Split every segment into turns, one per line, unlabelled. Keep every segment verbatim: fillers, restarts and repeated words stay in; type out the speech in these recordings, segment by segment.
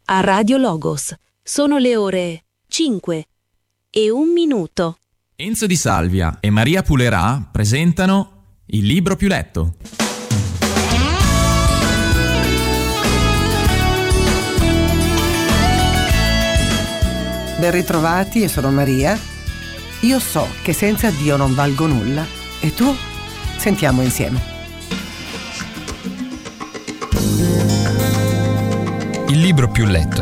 a Radio Logos. Sono le ore cinque e un minuto.
Enzo Di Salvia e Maria Pulerà presentano Il libro più letto.
Ben ritrovati, io sono Maria. Io so che senza Dio non valgo nulla. E tu? Sentiamo insieme.
Il libro più letto.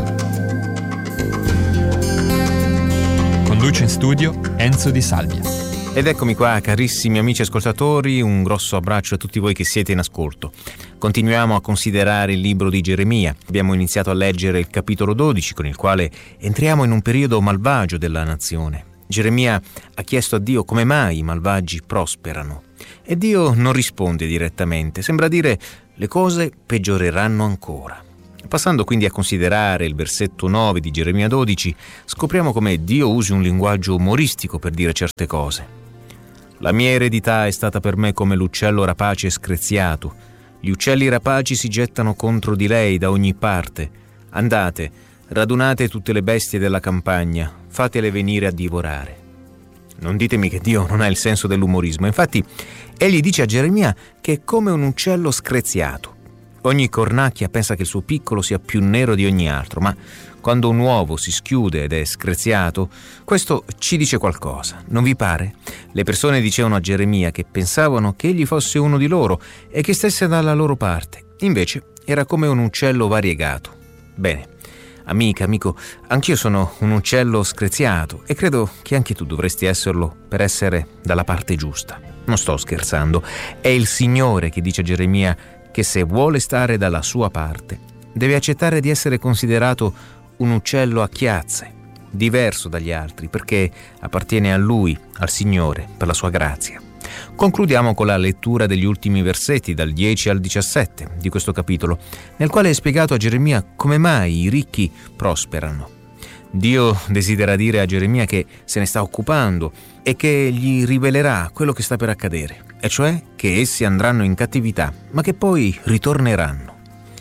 Conduce in studio Enzo Di Salvia.
Ed eccomi qua, carissimi amici ascoltatori, un grosso abbraccio a tutti voi che siete in ascolto. Continuiamo a considerare il libro di Geremia. Abbiamo iniziato a leggere il capitolo dodici, con il quale entriamo in un periodo malvagio della nazione. Geremia ha chiesto a Dio come mai i malvagi prosperano. E Dio non risponde direttamente, sembra dire le cose peggioreranno ancora. Passando quindi a considerare il versetto nove di Geremia dodici, scopriamo come Dio usi un linguaggio umoristico per dire certe cose. La mia eredità è stata per me come l'uccello rapace screziato. Gli uccelli rapaci si gettano contro di lei da ogni parte. Andate, radunate tutte le bestie della campagna, fatele venire a divorare. Non ditemi che Dio non ha il senso dell'umorismo. Infatti, egli dice a Geremia che è come un uccello screziato. Ogni cornacchia pensa che il suo piccolo sia più nero di ogni altro, ma quando un uovo si schiude ed è screziato, questo ci dice qualcosa, non vi pare? Le persone dicevano a Geremia che pensavano che egli fosse uno di loro e che stesse dalla loro parte. Invece era come un uccello variegato. Bene. Amica, amico, anch'io sono un uccello screziato e credo che anche tu dovresti esserlo per essere dalla parte giusta. Non sto scherzando, è il Signore che dice a Geremia che se vuole stare dalla sua parte deve accettare di essere considerato un uccello a chiazze, diverso dagli altri, perché appartiene a Lui, al Signore, per la sua grazia. Concludiamo con la lettura degli ultimi versetti, dal dieci al diciassette di questo capitolo, nel quale è spiegato a Geremia come mai i ricchi prosperano. Dio desidera dire a Geremia che se ne sta occupando e che gli rivelerà quello che sta per accadere, e cioè che essi andranno in cattività, ma che poi ritorneranno.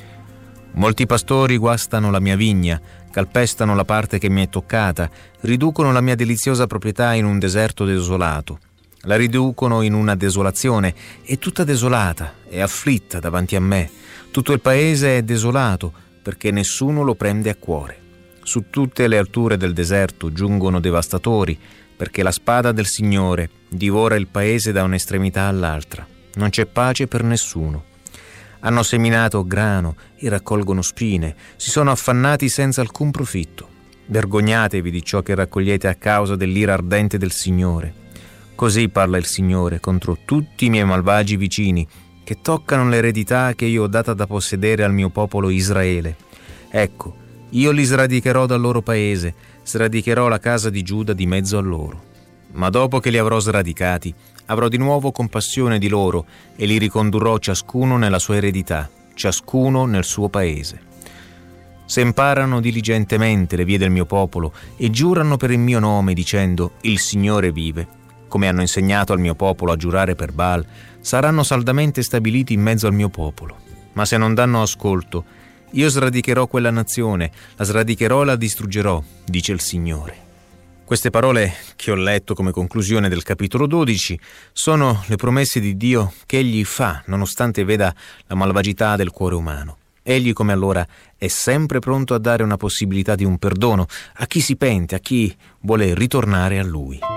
Molti pastori guastano la mia vigna, calpestano la parte che mi è toccata, riducono la mia deliziosa proprietà in un deserto desolato. La riducono in una desolazione, è tutta desolata, è afflitta davanti a me. Tutto il paese è desolato, perché nessuno lo prende a cuore. Su tutte le alture del deserto giungono devastatori, perché la spada del Signore divora il paese da un'estremità all'altra. Non c'è pace per nessuno. Hanno seminato grano e raccolgono spine, si sono affannati senza alcun profitto. Vergognatevi di ciò che raccogliete a causa dell'ira ardente del Signore. Così parla il Signore contro tutti i miei malvagi vicini, che toccano l'eredità che io ho data da possedere al mio popolo Israele. Ecco, io li sradicherò dal loro paese, sradicherò la casa di Giuda di mezzo a loro. Ma dopo che li avrò sradicati, avrò di nuovo compassione di loro e li ricondurrò ciascuno nella sua eredità, ciascuno nel suo paese. Se imparano diligentemente le vie del mio popolo e giurano per il mio nome dicendo «Il Signore vive», come hanno insegnato al mio popolo a giurare per Baal, saranno saldamente stabiliti in mezzo al mio popolo. Ma se non danno ascolto, io sradicherò quella nazione, la sradicherò e la distruggerò, dice il Signore. Queste parole che ho letto come conclusione del capitolo dodici sono le promesse di Dio che Egli fa, nonostante veda la malvagità del cuore umano. Egli, come allora, è sempre pronto a dare una possibilità di un perdono a chi si pente, a chi vuole ritornare a Lui.